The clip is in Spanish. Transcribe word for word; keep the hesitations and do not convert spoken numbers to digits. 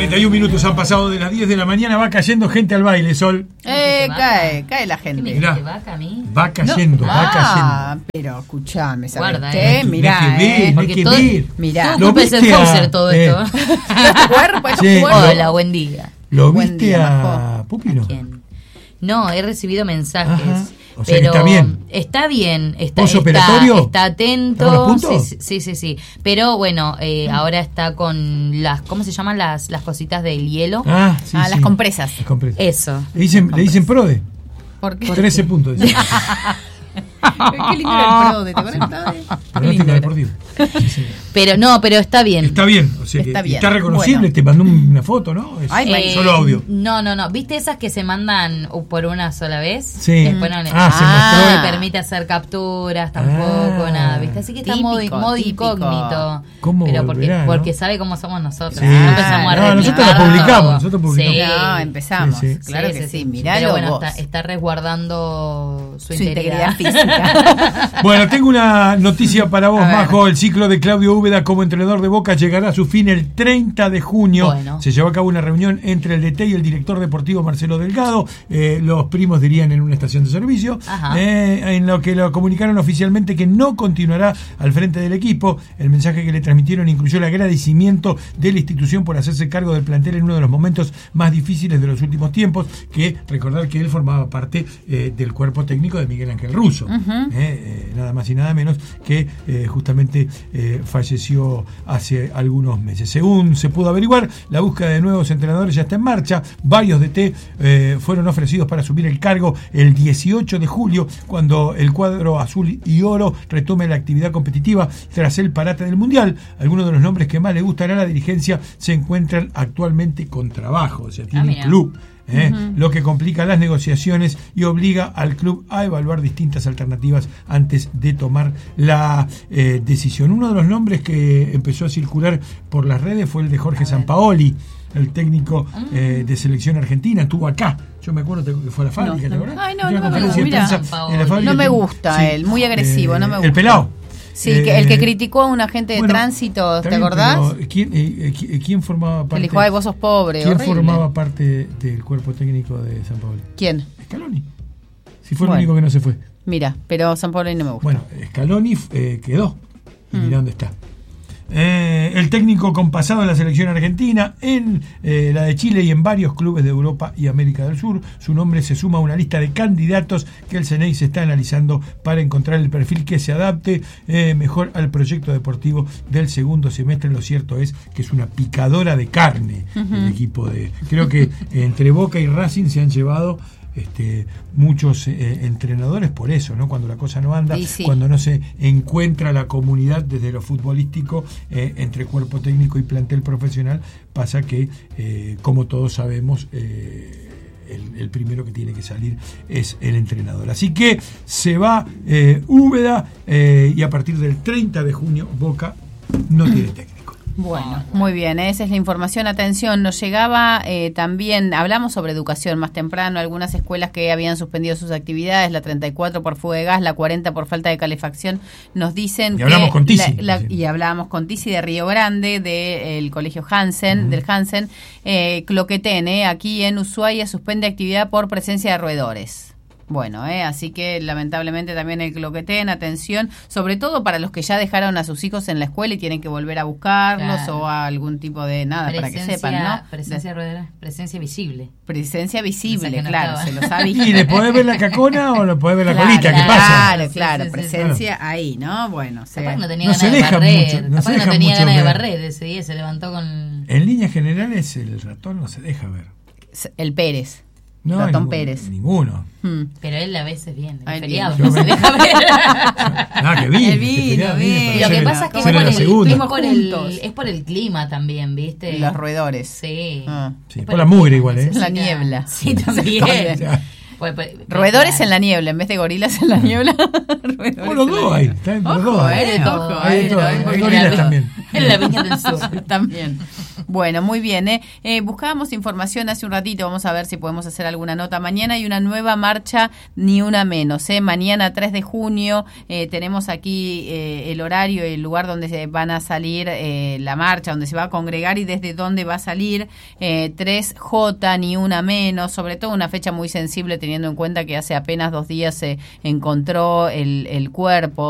treinta y un minutos han pasado de las diez de la mañana. Va cayendo gente al baile, Sol. Eh, cae, cae la gente. ¿Qué me dijiste, vaca a mí? Va cayendo, No. va Ah, cayendo. pero escuchame, ¿sabes Guarda, qué? eh. Mirá, Hay que ver, eh. hay Porque que todo- ver. Mirá. Todo ¿Lo culpa de viste Sennheiser, a- todo eh, esto. ¿Es tu cuerpo? ¿Es tu Sí, cuerpo? Hola, buen día. ¿Lo Buen viste día, a Majo. Pupilo? ¿A quién? No, he recibido mensajes. Ajá. O sea que pero está bien. Está bien. Está, ¿Postoperatorio? está, está atento. ¿Está con los puntos? Sí, sí, sí, sí. Pero bueno, eh, ahora está con las, ¿cómo se llaman las, las cositas del hielo? Ah, sí, Ah, sí. las compresas. Las compresas. Eso. Le dicen, le dicen Prode. ¿Por qué? trece puntos. dice. Qué lindo era el Prode, ¿te acuerdas del Prode? Qué Pronóstico lindo era. deportivo. Sí, sí. Pero no, pero está bien. Está bien, o sea que Está bien. está reconocible, Bueno. te mandó una foto, ¿no? Es Ay, Eh, solo audio. No, no, no. ¿Viste esas que se mandan por una sola vez? Sí. Después no le, Ah, se no mostró. le permite hacer capturas tampoco, Ah. nada. ¿Viste? Así que está Típico, modo, modo típico. incógnito. ¿Cómo Pero porque, volverá, no? porque sabe cómo somos nosotros. Sí. No empezamos a No, nosotros replicar lo publicamos, todo. nosotros publicamos. Sí. No, empezamos. Sí, sí. Claro que sí, miralo Pero bueno, vos. está, está resguardando su, Su integridad. integridad física. Bueno, tengo una noticia para vos, A ver. Majo. El ciclo de Claudio Úbeda como entrenador de Boca llegará a su fin el treinta de junio. Bueno. Se llevó a cabo una reunión entre el D T y el director deportivo Marcelo Delgado. Eh, los primos dirían en una estación de servicio. Ajá. Eh, en lo que lo comunicaron oficialmente que no continuará al frente del equipo. El mensaje que le transmitieron incluyó el agradecimiento de la institución por hacerse cargo del plantel en uno de los momentos más difíciles de los últimos tiempos. Que recordar que él formaba parte eh, del cuerpo técnico de Miguel Ángel Russo. Eh, eh, nada más y nada menos que eh, justamente eh, falleció hace algunos meses. Según se pudo averiguar, la búsqueda de nuevos entrenadores ya está en marcha. Varios D T eh, fueron ofrecidos para asumir el cargo el dieciocho de julio, cuando el cuadro azul y oro retome la actividad competitiva tras el parate del Mundial. Algunos de los nombres que más le gustan a la dirigencia se encuentran actualmente con trabajo, o sea, tienen mira. club. ¿eh? Uh-huh. Lo que complica las negociaciones y obliga al club a evaluar distintas alternativas antes de tomar la eh, decisión. Uno de los nombres que empezó a circular por las redes fue el de Jorge Sampaoli, el técnico eh, de selección argentina. Estuvo acá, yo me acuerdo que fue a la fábrica, No, ¿te no. acuerdas? Ay, no, Una no me conferencia de gusta. prensa en la fábrica. No me gusta él, muy agresivo, no me gusta. El pelao. Sí, que el que criticó a un agente de bueno, tránsito, ¿te bien, acordás? pero ¿quién, eh, eh, ¿Quién formaba parte? Que le dijo, ay, vos sos pobre, ¿Quién horrible. formaba parte del cuerpo técnico de San Paolo? ¿Quién? Scaloni. Si fue Bueno. el único que no se fue. Mira, pero San Pablo no me gusta. Bueno, Scaloni eh, quedó. Y Mm. mirá dónde está. Eh, el técnico con pasado en la selección argentina, en eh, la de Chile y en varios clubes de Europa y América del Sur. Su nombre se suma a una lista de candidatos que el C N E I se está analizando para encontrar el perfil que se adapte eh, mejor al proyecto deportivo del segundo semestre. Lo cierto es que es una picadora de carne Uh-huh. el equipo de... Creo que entre Boca y Racing se han llevado... Este, muchos eh, entrenadores por eso, ¿no? Cuando la cosa no anda, Sí, sí. cuando no se encuentra la comunidad desde lo futbolístico eh, entre cuerpo técnico y plantel profesional, pasa que, eh, como todos sabemos, eh, el, el primero que tiene que salir es el entrenador. Así que se va eh, Úbeda eh, y a partir del treinta de junio Boca no tiene técnico. Bueno, muy bien, esa es la información. Atención, nos llegaba eh, también, hablamos sobre educación más temprano, algunas escuelas que habían suspendido sus actividades, la treinta y cuatro por fuga de gas, la cuarenta por falta de calefacción, nos dicen Y que... hablamos con Tisi. la- la- y hablábamos con Tisi de Río Grande, del colegio Hansen, uh-huh. del Hansen, eh, Cloquetén, eh, aquí en Ushuaia suspende actividad por presencia de roedores. Bueno, eh, así que lamentablemente también el Cloquetén, atención, sobre todo para los que ya dejaron a sus hijos en la escuela y tienen que volver a buscarlos, claro. o a algún tipo de nada, para que sepan, ¿no? Presencia, de, presencia visible. Presencia visible, no claro, estaba. se los ha visto. ¿Y le podés ver la cacona o le podés ver la Claro, colita? ¿Qué claro, pasa? Claro, claro, Sí, sí, sí, presencia ahí, ¿no? Bueno, se Capaz que no tenía No ganas se de deja barrer. mucho, no Capaz se que no deja tenía mucho ganas de ver. barrer ese día, se levantó con... En líneas generales el ratón no se deja ver. el Pérez. No, Ratón ninguno, Pérez. Ninguno. Hmm. Pero él a veces viene, Ay, el feriado, Dios. no se deja ver. Ah, que vino. Eh, vino, vino. Lo que pasa es que es Será por, la el, segunda. es, por el, Juntos. es por el clima también, ¿viste? Los roedores. Sí. Ah. Sí, Es por la el mugre clima, igual, ¿eh? necesita- La niebla. Sí, también. También. Pues, pues, Roedores claro. en la niebla, en vez de gorilas en la niebla. roedores Oh, los en la dos hay. niebla. Están los Ojo, dos. eh, Hay de todo, ojo, hay de eh, todo, no, hay porque gorilas la- también. En la Viña del Sur. También. Bueno, muy bien. ¿eh? Eh, buscábamos información hace un ratito, vamos a ver si podemos hacer alguna nota. Mañana hay una nueva marcha, ni una menos. ¿eh? Mañana tres de junio eh, tenemos aquí eh, el horario, el lugar donde se van a salir eh, la marcha, donde se va a congregar y desde dónde va a salir. Eh, tres J, ni una menos, sobre todo una fecha muy sensible teniendo en cuenta que hace apenas dos días se encontró el, el cuerpo